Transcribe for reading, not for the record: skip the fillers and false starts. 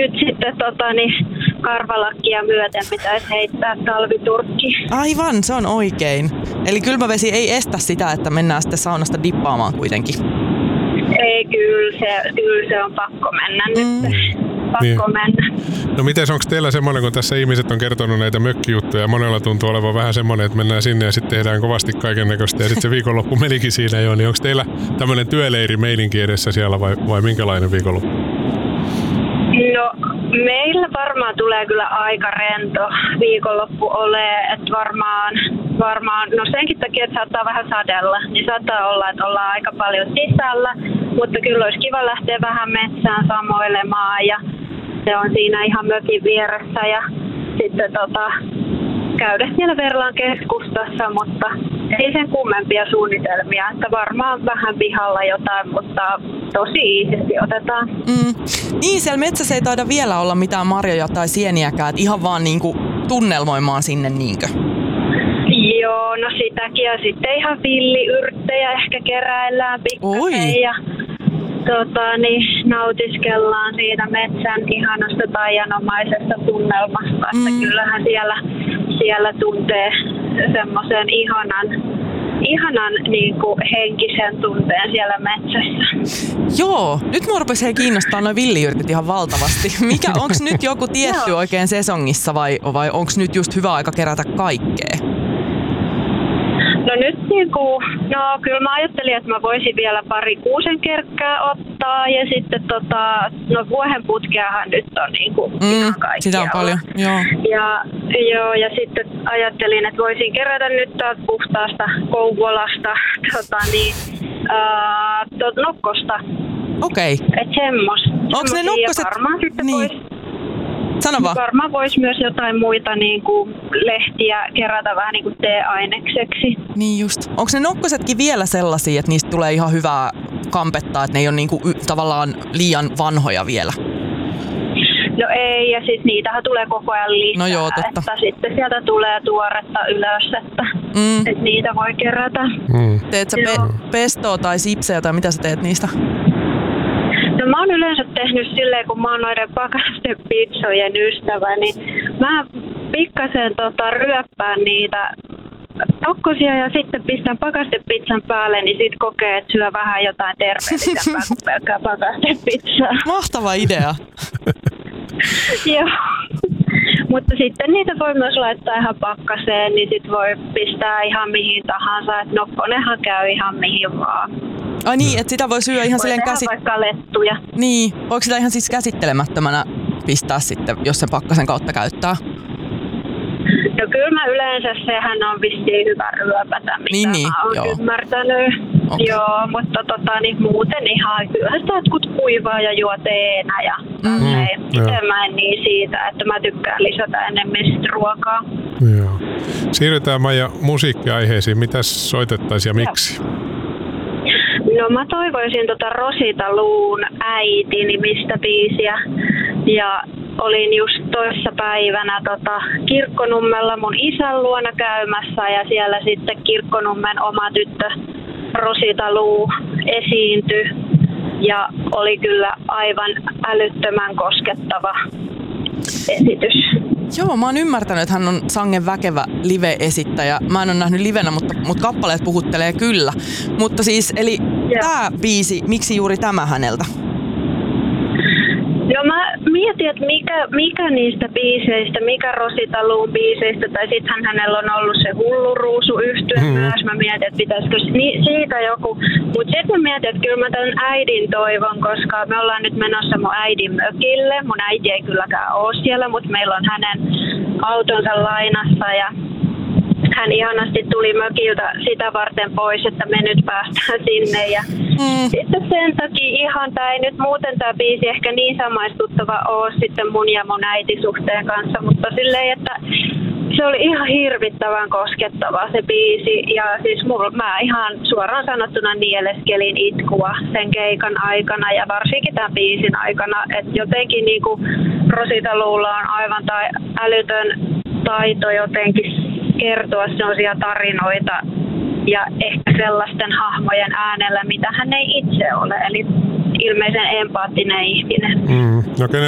nyt sitten karvalakkia myöten pitäisi heittää talviturkki. Aivan, se on oikein. Eli kylmä vesi ei estä sitä, että mennään sitten saunasta dippaamaan kuitenkin. Ei, kyllä se on pakko mennä nyt. Pakko mennä. No mites, onko teillä semmoinen, kun tässä ihmiset on kertonut näitä mökkijuttuja, monella tuntuu olevan vähän semmoinen, että mennään sinne ja sitten tehdään kovasti kaikennäköistä ja sitten se viikonloppu menikin siinä jo, niin onko teillä tämmöinen työleirimeininki edessä siellä vai minkälainen viikonloppu? No meillä varmaan tulee kyllä aika rento viikonloppu olemaan, että varmaan, no senkin takia, että saattaa vähän sadella, niin saattaa olla, että ollaan aika paljon sisällä, mutta kyllä olisi kiva lähteä vähän metsään samoilemaan ja se on siinä ihan mökin vieressä ja sitten käydä siellä Verlan keskustassa, mutta ei sen kummempia suunnitelmia, että varmaan vähän pihalla jotain, mutta tosi iisisti otetaan. Niin, siellä metsässä ei taida vielä olla mitään marjoja tai sieniäkään, että ihan vaan niinku tunnelmoimaan sinne niinkö? Joo, no sitäkin ja sitten ihan villiyrttejä ehkä keräillään pikkasen ja nautiskellaan siitä metsän ihanasta taianomaisesta tunnelmasta, että kyllähän siellä tuntee semmoisen ihanan niin kuin henkisen tunteen siellä metsässä. Joo, nyt mua rupesi kiinnostaa nuo villiyrtit ihan valtavasti. Onks nyt joku tietty oikein sesongissa vai onks nyt just hyvä aika kerätä kaikkea? No nyt kyllä mä ajattelin, että mä voisin vielä pari kuusenkerkkää ottaa ja sitten vuohenputkeahan nyt on ihan kaikkialla. Sitä on paljon, joo. Ja sitten ajattelin, että voisin kerätä nyt täältä puhtaasta Kouvolasta nokkosta. Okei. Että semmos. Onko ne nokkoset? Varmaan sitten Sano vaan. Varmaan voisi myös jotain muita lehtiä kerätä vähän teeainekseksi. Niin just. Onko ne nokkosetkin vielä sellaisia, että niistä tulee ihan hyvää kampettaa, että ne ei ole tavallaan liian vanhoja vielä? No ei, ja sitten niitähän tulee koko ajan lisää. No joo, totta. Että sitten sieltä tulee tuoretta ylös, että niitä voi kerätä. Teet sä pestoa tai sipsejä tai mitä sä teet niistä? No mä oon yleensä tehnyt silleen, kun mä oon noiden pakastepizzojen ystävä, niin mä pikkasen ryöppään niitä nokkosia ja sitten pistän pakastepizzan päälle, niin sit kokee, että syö vähän jotain terveellisempää kuin pelkkää pakastepizzaa. Mahtava idea! Joo. Mutta sitten niitä voi myös laittaa ihan pakkaseen, niin sit voi pistää ihan mihin tahansa, että nokkonenhan käy ihan mihin vaan. Ai niin, että sitä voi syödä ihan silleen vaikka lettuja. Niin, voiko sitä ihan siis käsittelemättömänä pistää sitten, jos sen pakkasen kautta käyttää? No kyllä mä yleensä sehän on vissiin hyvä ryöpätä, mitä mä oon ymmärtänyt. Okay. Joo, mutta muuten ihan kyllähän sitä jotkut kuivaa ja juo teenä ja tälleen. Itse mä en niin siitä, että mä tykkään lisätä enemmän sit ruokaa. Joo. Siirrytään Maija musiikkiaiheisiin. Mitäs soitettaisiin ja miksi? No mä toivoisin Rosita Luun Äiti-nimistä biisiä ja olin just toissa päivänä Kirkkonummella mun isän luona käymässä ja siellä sitten Kirkkonummen oma tyttö Rosita Luu esiintyi ja oli kyllä aivan älyttömän koskettava esitys. Joo, mä oon ymmärtänyt, että hän on sangen väkevä live-esittäjä. Mä en ole nähnyt livenä, mutta kappaleet puhuttelee kyllä. Mutta siis, eli tää biisi, miksi juuri tämä häneltä? No mä mietin, että mikä niistä biiseistä, mikä Rosita Luun biiseistä, tai sittenhän hänellä on ollut se Hulluruusu-yhtye myös. Mä mietin, että pitäisikö siitä joku. Mutta sitten mä mietin, että kyllä mä tämän äidin toivon, koska me ollaan nyt menossa mun äidin mökille. Mun äiti ei kylläkään ole siellä, mutta meillä on hänen autonsa lainassa ja hän ihanasti tuli mökiltä sitä varten pois, että me nyt päästään sinne. Ja sitten sen takia tämä ei nyt muuten tämä biisi ehkä niin samaistuttava ole sitten mun ja mun äitisuhteen kanssa, mutta silleen, että se oli ihan hirvittävän koskettava se biisi. Ja siis mä ihan suoraan sanottuna nieleskelin itkua sen keikan aikana ja varsinkin tämän biisin aikana. Että jotenkin niinku Rosita Luulla on aivan älytön taito jotenkin kertoa sellaisia tarinoita ja ehkä sellaisten hahmojen äänellä, mitä hän ei itse ole. Eli ilmeisen empaattinen ihminen. No